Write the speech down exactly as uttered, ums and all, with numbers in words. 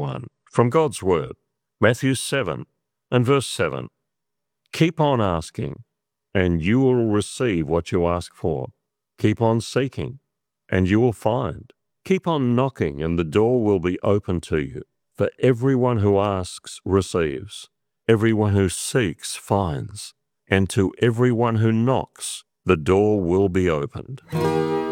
one from God's Word, Matthew seven and verse seven. Keep on asking, and you will receive what you ask for. Keep on seeking, and you will find. Keep on knocking, and the door will be open to you. For everyone who asks receives, everyone who seeks finds, and to everyone who knocks the door will be opened.